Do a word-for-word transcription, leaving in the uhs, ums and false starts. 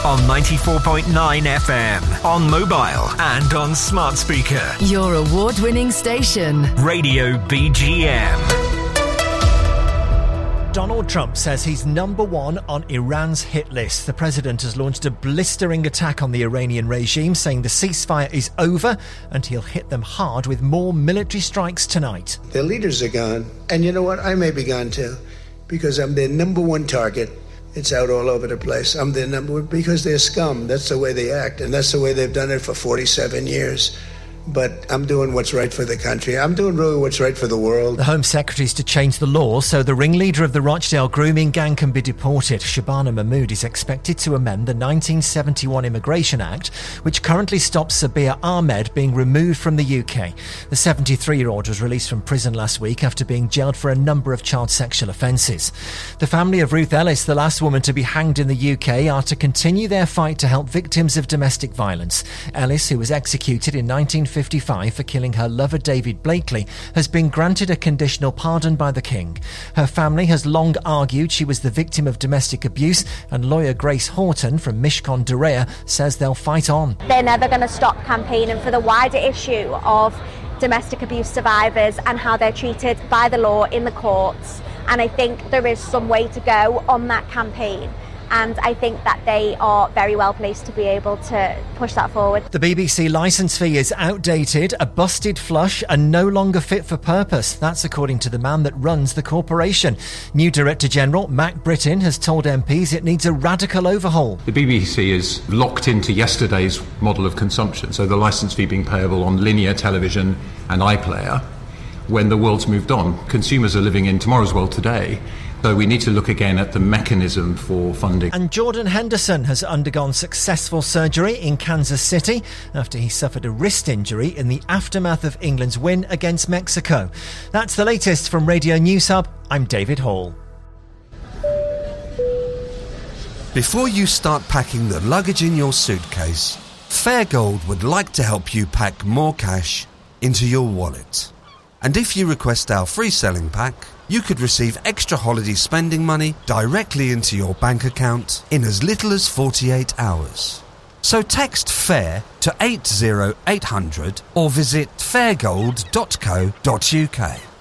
on ninety-four point nine F M, on mobile and on smart speaker. Your award-winning station. Radio B G M. Donald Trump says he's number one on Iran's hit list. The president has launched a blistering attack on the Iranian regime, saying the ceasefire is over and he'll hit them hard with more military strikes tonight. Their leaders are gone. And you know what? I may be gone too, because I'm their number one target. It's out all over the place. I'm their number one because they're scum. That's the way they act, and that's the way they've done it for forty-seven years. But I'm doing what's right for the country. I'm doing really what's right for the world. The Home Secretary is to change the law so the ringleader of the Rochdale grooming gang can be deported. Shabana Mahmood is expected to amend the nineteen seventy-one Immigration Act, which currently stops Sabir Ahmed being removed from the U K. The seventy-three-year-old was released from prison last week after being jailed for a number of child sexual offences. The family of Ruth Ellis, the last woman to be hanged in the U K, are to continue their fight to help victims of domestic violence. Ellis, who was executed in nineteen fifty-five for killing her lover David Blakely, has been granted a conditional pardon by the King. Her family has long argued she was the victim of domestic abuse, and lawyer Grace Horton from Mishcon Durea says they'll fight on. They're never going to stop campaigning for the wider issue of domestic abuse survivors and how they're treated by the law in the courts. And I think there is some way to go on that campaign. And I think that they are very well placed to be able to push that forward. The B B C licence fee is outdated, a busted flush and no longer fit for purpose. That's according to the man that runs the corporation. New Director General Matt Brittin has told M Ps it needs a radical overhaul. The B B C is locked into yesterday's model of consumption, so the licence fee being payable on linear television and iPlayer when the world's moved on. Consumers are living in tomorrow's world today. So we need to look again at the mechanism for funding. And Jordan Henderson has undergone successful surgery in Kansas City after he suffered a wrist injury in the aftermath of England's win against Mexico. That's the latest from Radio News Hub. I'm David Hall. Before you start packing the luggage in your suitcase, Fairgold would like to help you pack more cash into your wallet. And if you request our free selling pack, you could receive extra holiday spending money directly into your bank account in as little as forty-eight hours. So text FAIR to eight zero eight hundred or visit fairgold dot co dot uk.